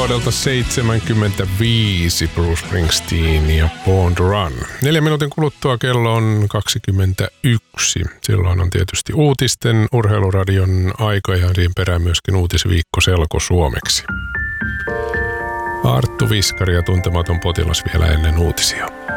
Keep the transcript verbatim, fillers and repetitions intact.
vuodelta seitsemänkymmentäviisi Bruce Springsteen ja Born to Run. Neljän minuutin kuluttua kello on kaksikymmentäyksi. Silloin on tietysti uutisten, urheiluradion aika ja siihen perään myöskin uutisviikko selko suomeksi. Arttu Viskari ja Tuntematon potilas vielä ennen uutisia.